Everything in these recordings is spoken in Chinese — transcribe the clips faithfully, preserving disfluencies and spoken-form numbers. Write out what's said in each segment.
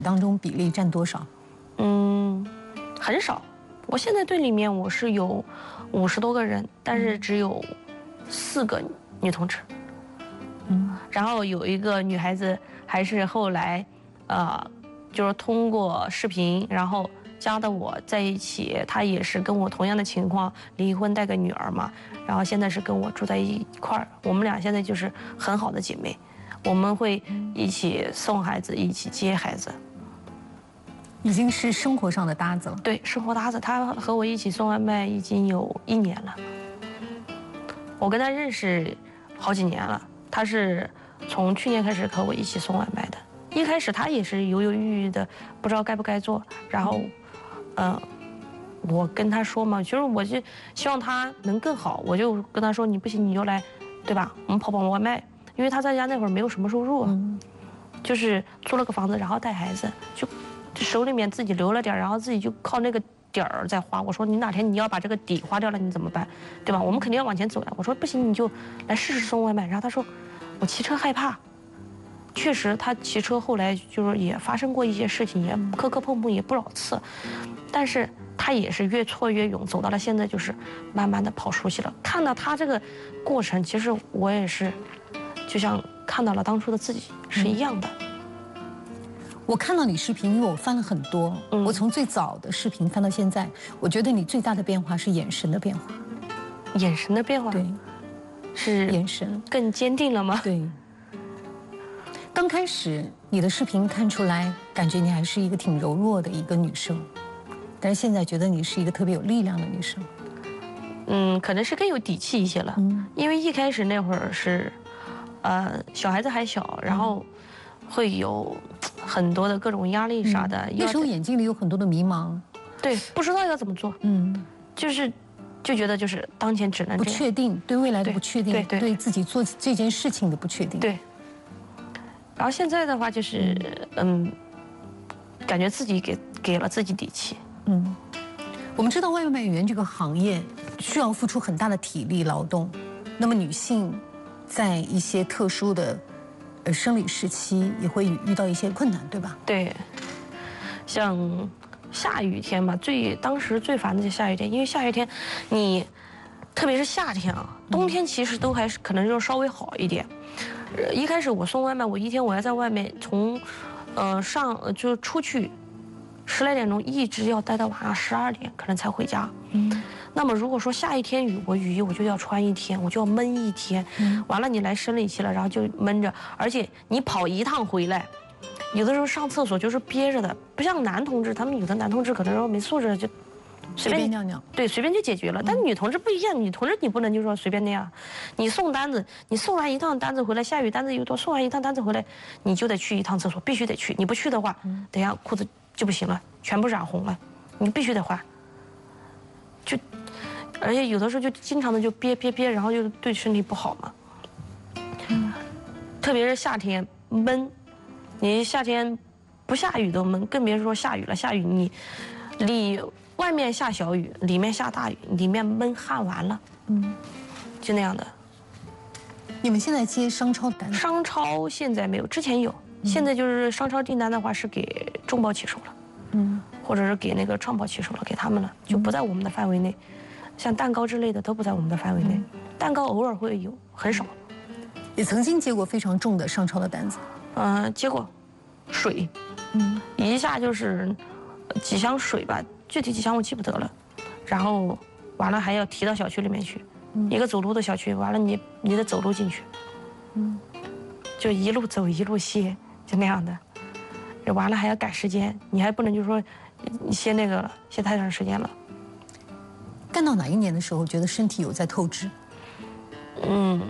当中比例占多少？ 嗯，很少。我现在队里面我是有五十多个人，但是只有四个女同志。嗯，然后有一个女孩子还是后来，呃，就是通过视频，然后加的我在一起。她也是跟我同样的情况，离婚带个女儿嘛，然后现在是跟我住在一块儿。我们俩现在就是很好的姐妹，我们会一起送孩子，一起接孩子。 已经是生活上的搭子了。 对，生活搭子，他和我一起送外卖已经有一年了。我跟他认识好几年了，他是从去年开始和我一起送外卖的。一开始他也是犹犹豫豫的，不知道该不该做。然后，呃，我跟他说嘛，其实我就希望他能更好，我就跟他说，你不行你就来，对吧？我们跑跑外卖，因为他在家那会儿没有什么收入，嗯、就是租了个房子，然后带孩子就。手里面自己留了点，然后自己就靠那个点儿在花。我说你哪天你要把这个底花掉了，你怎么办？对吧？我们肯定要往前走呀。我说不行，你就来试试送外卖。然后他说，我骑车害怕。确实，他骑车后来就是也发生过一些事情，也磕磕碰碰也不少次，但是他也是越挫越勇，走到了现在就是慢慢的跑熟悉了。看到他这个过程，其实我也是，就像看到了当初的自己是一样的。 我看到你视频，因为我翻了很多，嗯、我从最早的视频翻到现在，我觉得你最大的变化是眼神的变化。 眼神的变化， 对， 是眼神更坚定了吗？ 对。刚开始你的视频看出来，感觉你还是一个挺柔弱的一个女生，但是现在觉得你是一个特别有力量的女生。 嗯，可能是更有底气一些了。嗯，因为一开始那会儿是，呃，小孩子还小，然后会有很多的各种压力啥的。嗯、 那时候眼睛里有很多的迷茫， 对，不知道要怎么做。嗯，就是就觉得就是当前只能不确定，对未来的不确定， 对 对, 对, 对自己做这件事情的不确定。 对。然后现在的话就是，嗯，感觉自己给给了自己底气。 嗯，我们知道外卖员这个行业需要付出很大的体力劳动，那么女性在一些特殊的呃生理时期也会遇到一些困难，对吧？ 对，像下雨天吧，最当时最烦的就是下雨天，因为下雨天你特别是夏天啊，冬天其实都还是可能就稍微好一点。一开始我送外卖，我一天我要在外面从，呃上就出去，十来点钟一直要待到晚上十二点，可能才回家。嗯，那么如果说下一天雨，我雨衣我就要穿一天，我就要闷一天。嗯，完了你来生理期了，然后就闷着，而且你跑一趟回来，有的时候上厕所就是憋着的，不像男同志，他们有的男同志可能说没素质就。 随便尿尿， 对，随便就解决了。但女同志不一样，女同志你不能就说随便那样，你送单子，你送完一趟单子回来，下雨单子又多，送完一趟单子回来，你就得去一趟厕所，必须得去。你不去的话，等下裤子就不行了，全部染红了，你必须得换。就，而且有的时候就经常的就憋憋憋，然后就对身体不好嘛。嗯，特别是夏天闷，你夏天不下雨都闷，更别说下雨了。下雨你里。外面下小雨，里面下大雨，里面闷汗完了，嗯，就那样的。 你们现在接商超单？ 商超现在没有，之前有，嗯、现在就是商超订单的话是给中包骑手了，嗯，或者是给那个创包骑手了，给他们了，就不在我们的范围内。嗯、像蛋糕之类的都不在我们的范围内，嗯、蛋糕偶尔会有，很少。 也曾经接过非常重的商超的单子， 嗯、呃，接过，水，嗯，一下就是几箱水吧。具体几箱我记不得了，然后完了还要提到小区里面去，嗯、一个走路的小区，完了你你得走路进去，嗯，就一路走一路歇，就那样的，完了还要赶时间，你还不能就说你歇那个了，歇太长时间了。 干到哪一年的时候，觉得身体有在透支？ 嗯，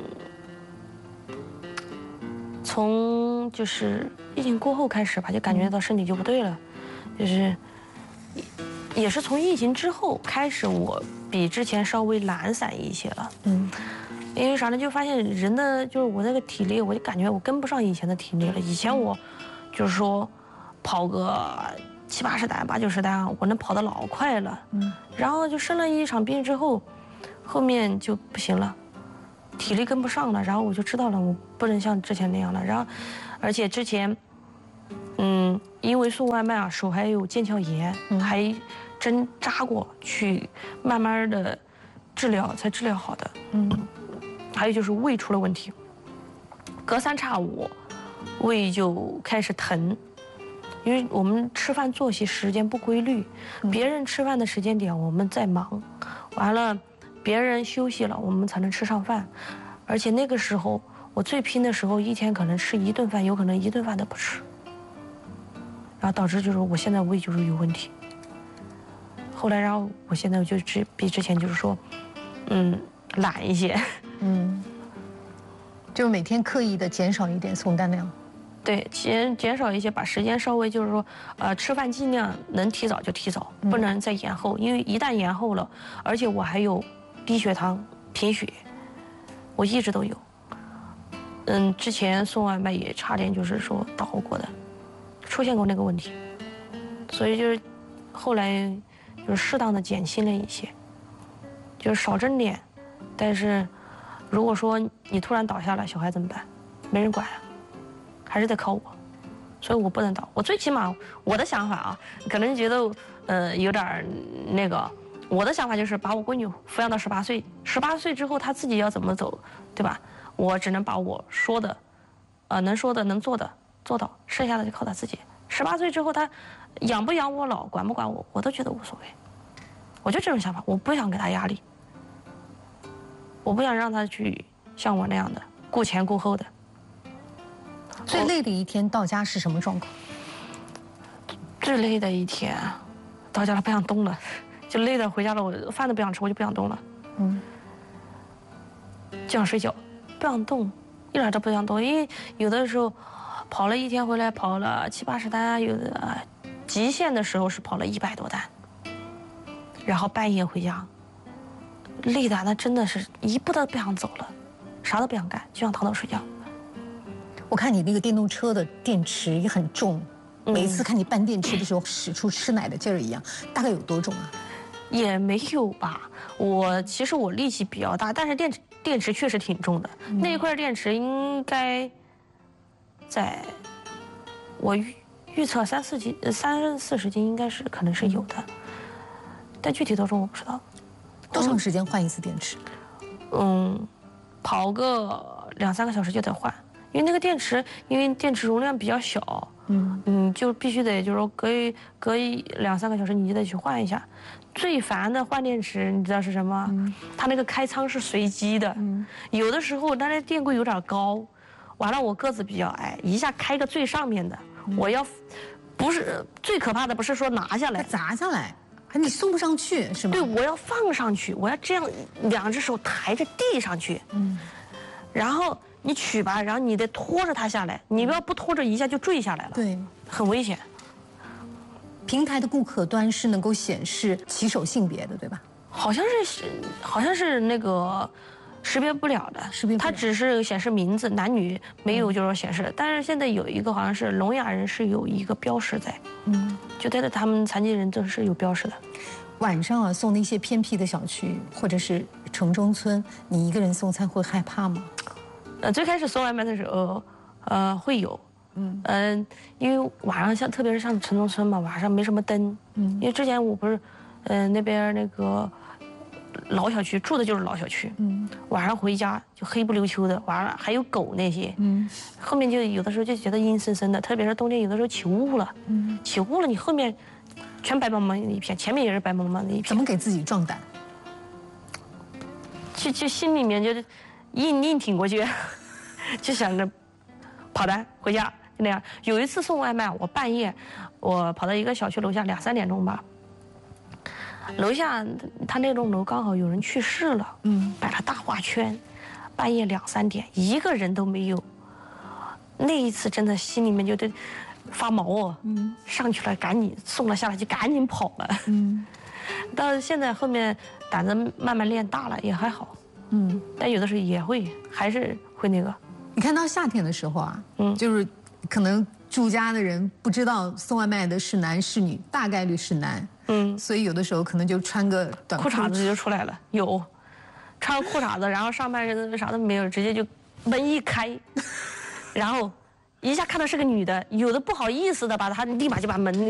从就是疫情过后开始吧，就感觉到身体就不对了，就是。也是从疫情之后开始，我比之前稍微懒散一些了。嗯，因为啥呢？就发现人的就是我那个体力，我就感觉我跟不上以前的体力了。以前我就是说跑个七八十单、八九十单，我能跑得老快了。嗯，然后就生了一场病之后，后面就不行了，体力跟不上了。然后我就知道了，我不能像之前那样了。然后，而且之前。 嗯，因为送外卖啊，手还有腱鞘炎， 嗯、 还针扎过，去慢慢的治疗才治疗好的。嗯，还有就是胃出了问题，隔三差五胃就开始疼，因为我们吃饭作息时间不规律，嗯、别人吃饭的时间点我们在忙，完了别人休息了，我们才能吃上饭，而且那个时候我最拼的时候，一天可能吃一顿饭，有可能一顿饭都不吃。然后导致就是我现在胃就是有问题。后来，然后我现在就之比之前就是说，嗯，懒一些， 嗯，就每天刻意的减少一点送单量。 对，减减少一些，把时间稍微就是说，呃，吃饭尽量能提早就提早，不能再延后，因为一旦延后了，而且我还有低血糖、贫血，我一直都有。嗯，之前送外卖也差点就是说倒过的。出现过那个问题，所以就是后来就是适当的减轻了一些，就是少蒸点，但是如果说你突然倒下了，小孩怎么办？没人管啊，还是得靠我，所以我不能倒。我最起码我的想法啊，可能觉得呃有点那个，我的想法就是把我闺女抚养到十八岁，十八岁之后她自己要怎么走，对吧？我只能把我说的，呃能说的能做的。做到，剩下的就靠他自己。十八岁之后，他养不养我老，管不管我，我都觉得无所谓。我就这种想法，我不想给他压力，我不想让他去像我那样的顾前顾后的。 最累的一天到家是什么状况？ 最累的一天，到家了不想动了，就累的回家了，我饭都不想吃，我就不想动了。嗯，就想睡觉，不想动，一点都不想动，因为有的时候。跑了一天回来，跑了七八十单，有的极限的时候是跑了一百多单，然后半夜回家，累的那真的是一步都不想走了，啥都不想干，就想躺倒睡觉。 我看你那个电动车的电池也很重，嗯、每一次看你搬电池的时候使出吃奶的劲儿一样，大概有多重啊？ 也没有吧，我其实我力气比较大，但是电池电池确实挺重的，嗯、那一块电池应该。在，我预预测三四斤、三四十斤应该是可能是有的，但具体多重我不知道。 多长时间换一次电池？ 嗯，跑个两三个小时就得换，因为那个电池，因为电池容量比较小，嗯嗯，就必须得就是说隔一隔一两三个小时你就得去换一下。最烦的换电池，你知道是什么？嗯、它那个开仓是随机的，嗯、有的时候它那电柜有点高。完了，我个子比较矮，一下开个最上面的，嗯、我要，不是最可怕的，不是说拿下来砸下来，你送不上去是吗？ 对，我要放上去，我要这样两只手抬着递上去，嗯，然后你取吧，然后你得拖着它下来，你不要不拖着一下就坠下来了， 对， 很危险。 平台的顾客端是能够显示骑手性别的，对吧？ 好像是，好像是那个。识别不了的， 识别不了， 它只是显示名字，男女没有就是说显示。嗯、但是现在有一个好像是聋哑人是有一个标识在，嗯，就对着他们残疾人都是有标识的。 晚上啊，送那些偏僻的小区或者是城中村，你一个人送餐会害怕吗？ 呃，最开始送外卖的时候，呃，会有，嗯嗯、呃，因为晚上像特别是像城中村嘛，晚上没什么灯，嗯，因为之前我不是，嗯、呃，那边那个。老小区住的就是老小区，嗯，晚上回家就黑不溜秋的，晚上还有狗那些，嗯，后面就有的时候就觉得阴森森的，特别是冬天有的时候起雾了，嗯，起雾了你后面全白茫茫的一片，前面也是白茫茫的一片。 怎么给自己壮胆？ 就就心里面就是硬硬挺过去，就想着跑单回家就那样。有一次送外卖，我半夜我跑到一个小区楼下两三点钟吧。楼下他那栋楼刚好有人去世了，嗯，摆了大花圈，半夜两三点一个人都没有。那一次真的心里面就得发毛哦，嗯，上去了赶紧送了下来就赶紧跑了，嗯，到现在后面胆子慢慢练大了也还好，嗯，但有的时候也会还是会那个。 你看到夏天的时候啊，嗯，就是可能住家的人不知道送外卖的是男是女，大概率是男。嗯，所以有的时候可能就穿个短裤衩子就出来了，有，穿个裤衩子，然后上半身啥都没有，直接就门一开，然后一下看到是个女的，有的不好意思的把她立马就把门